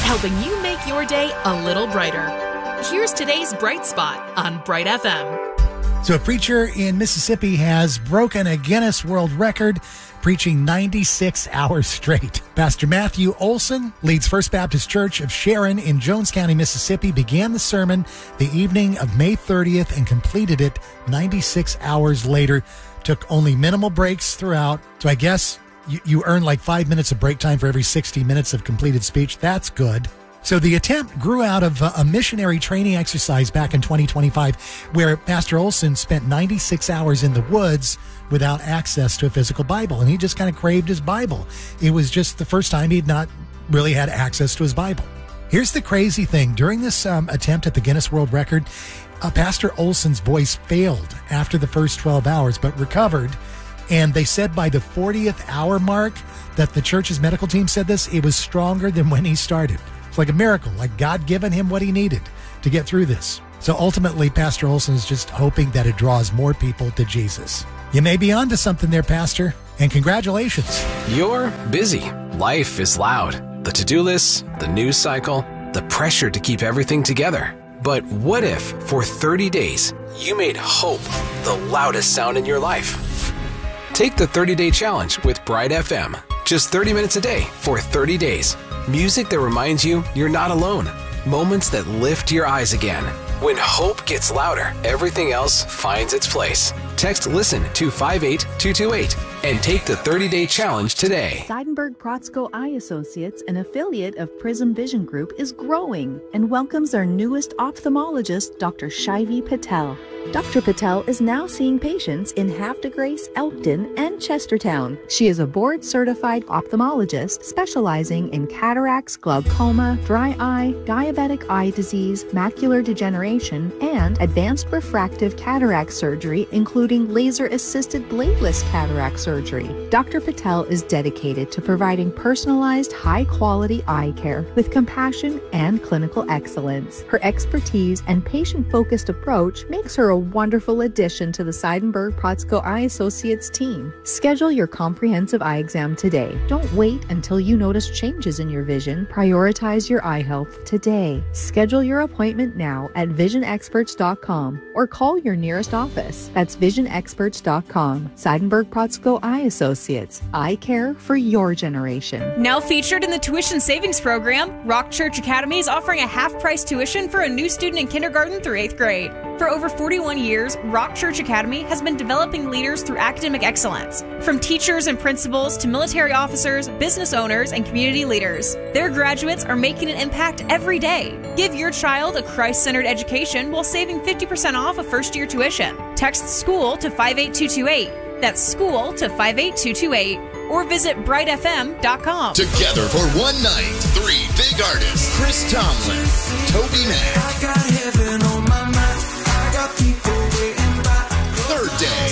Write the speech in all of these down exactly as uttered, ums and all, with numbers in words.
helping you make your day a little brighter. Here's today's Bright Spot on Bright F M. So a preacher in Mississippi has broken a Guinness World Record, preaching ninety-six hours straight. Pastor Matthew Olson leads First Baptist Church of Sharon in Jones County, Mississippi, began the sermon the evening of May thirtieth and completed it ninety-six hours later. Took only minimal breaks throughout. So I guess you, you earn like five minutes of break time for every sixty minutes of completed speech. That's good. So the attempt grew out of a missionary training exercise back in twenty twenty-five where Pastor Olson spent ninety-six hours in the woods without access to a physical Bible. And he just kind of craved his Bible. It was just the first time he'd not really had access to his Bible. Here's the crazy thing. During this um, attempt at the Guinness World Record, uh, Pastor Olson's voice failed after the first twelve hours, but recovered. And they said by the fortieth hour mark that the church's medical team said this, it was stronger than when he started. It's like a miracle, like God given him what he needed to get through this. So ultimately, Pastor Olson is just hoping that it draws more people to Jesus. You may be onto something there, Pastor, and congratulations. You're busy. Life is loud. The to-do lists, the news cycle, the pressure to keep everything together. But what if, for thirty days, you made hope the loudest sound in your life? Take the thirty-day challenge with Bright F M. Just thirty minutes a day for thirty days. Music that reminds you you're not alone. Moments that lift your eyes again. When hope gets louder, everything else finds its place. Text LISTEN to five eight two two eight and take the thirty-day challenge today. Seidenberg-Protzko Eye Associates, an affiliate of Prism Vision Group, is growing and welcomes our newest ophthalmologist, Doctor Shivi Patel. Doctor Patel is now seeing patients in Havre de Grace, Elkton, and Chestertown. She is a board-certified ophthalmologist specializing in cataracts, glaucoma, dry eye, diabetic eye disease, macular degeneration, and advanced refractive cataract surgery, including laser-assisted bladeless cataract surgery. Doctor Patel is dedicated to providing personalized, high-quality eye care with compassion and clinical excellence. Her expertise and patient-focused approach makes her a wonderful addition to the Seidenberg-Protzko Eye Associates team. Schedule your comprehensive eye exam today. Don't wait until you notice changes in your vision. Prioritize your eye health today. Schedule your appointment now at vision experts dot com or call your nearest office. That's vision experts dot com. Seidenberg-Protzko Eye Associates. Eye care for your generation. Now featured in the tuition savings program, Rock Church Academy is offering a half-price tuition for a new student in kindergarten through eighth grade. For over forty-one years, Rock Church Academy has been developing leaders through academic excellence, from teachers and principals to military officers, business owners, and community leaders. Their graduates are making an impact every day. Give your child a Christ-centered education while saving fifty percent off a first-year tuition. Text SCHOOL to five eight two two eight. That's SCHOOL to five eight two two eight. Or visit bright f m dot com. Together for one night, three big artists: Chris Tomlin, Toby Mac. I got heaven on my mind. I got people waiting by. Third Day.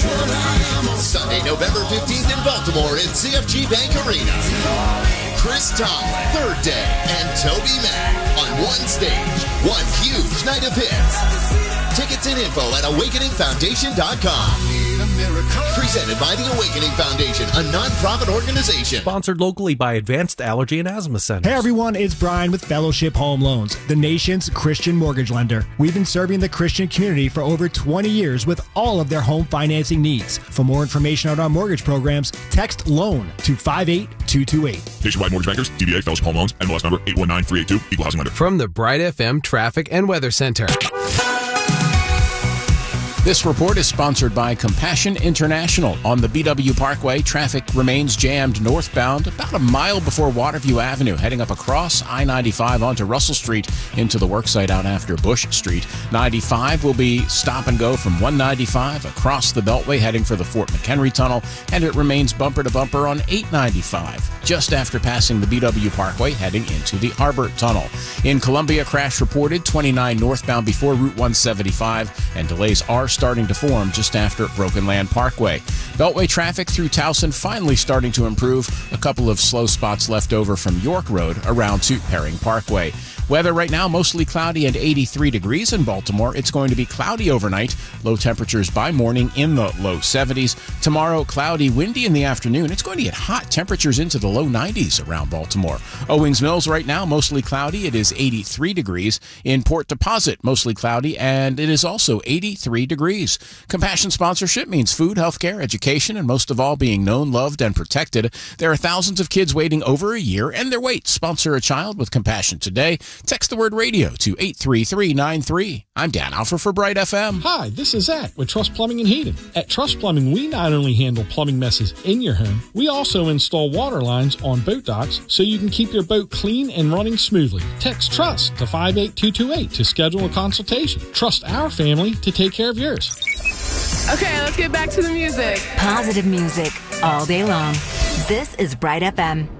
Sunday, November fifteenth in Baltimore at C F G Bank Arena. Chris Tomlin, Third Day, and Toby Mac on one stage. One huge night of hits. Tickets and info at awakening foundation dot com. Presented by the Awakening Foundation, a non-profit organization. Sponsored locally by Advanced Allergy and Asthma Center. Hey everyone, it's Brian with Fellowship Home Loans, the nation's Christian mortgage lender. We've been serving the Christian community for over twenty years with all of their home financing needs. For more information on our mortgage programs, text LOAN to five eight two two eight. Nationwide Mortgage Bankers, D B A Fellowship Home Loans, N M L S number eight one nine three eight two, Equal Housing Lender. From the Bright F M Traffic and Weather Center. This report is sponsored by Compassion International. On the B W Parkway, traffic remains jammed northbound about a mile before Waterview Avenue, heading up across I ninety-five onto Russell Street into the worksite out after Bush Street. ninety-five will be stop and go from one ninety-five across the Beltway, heading for the Fort McHenry Tunnel, and it remains bumper to bumper on eight ninety-five, just after passing the B W Parkway, heading into the Arbor Tunnel. In Columbia, crash reported twenty-nine northbound before Route one seventy-five, and delays are starting to form just after Broken Land Parkway. Beltway traffic through Towson finally starting to improve. A couple of slow spots left over from York Road around to Herring Parkway. Weather right now, mostly cloudy and eighty-three degrees in Baltimore. It's going to be cloudy overnight. Low temperatures by morning in the low seventies. Tomorrow, cloudy, windy in the afternoon. It's going to get hot. Temperatures into the low nineties around Baltimore. Owings Mills right now, mostly cloudy. It is eighty-three degrees. In Port Deposit, mostly cloudy, and it is also eighty-three degrees. Compassion sponsorship means food, healthcare, education, and most of all, being known, loved, and protected. There are thousands of kids waiting over a year, and their wait. Sponsor a child with Compassion today. Text the word radio to eight three three nine three. I'm Dan Alfer for Bright F M. Hi, this is Zach with Trust Plumbing and Heating. At Trust Plumbing, we not only handle plumbing messes in your home, we also install water lines on boat docks so you can keep your boat clean and running smoothly. Text TRUST to five eight two two eight to schedule a consultation. Trust our family to take care of yours. Okay, let's get back to the music. Positive music all day long. This is Bright F M.